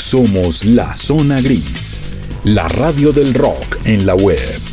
Somos La Zona Gris, la radio del rock en la web.